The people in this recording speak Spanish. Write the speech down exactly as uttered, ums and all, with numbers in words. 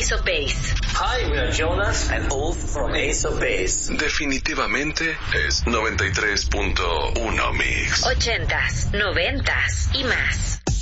Ace of Base. Hi, we are Jonas and Ulf from Ace of Base. Definitivamente es noventa y tres punto uno Mix. Ochentas, noventas y más.